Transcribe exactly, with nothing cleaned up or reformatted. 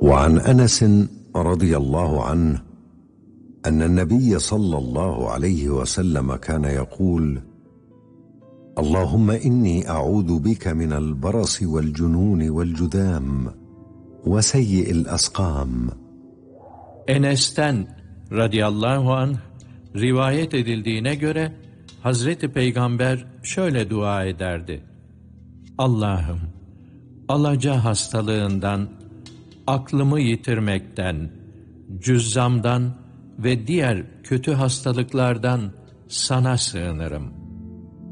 وعن أنس رضي الله عنه أن النبي صلى الله عليه وسلم كان يقول: اللهم إني أعوذ بك من البرص والجنون والجذام وسيء الأسقام. Enes'ten radıyallahu anh rivayet edildiğine göre Hazreti Peygamber şöyle dua ederdi: Allah'ım, alaca hastalığından, aklımı yitirmekten, cüzzamdan ve diğer kötü hastalıklardan sana sığınırım.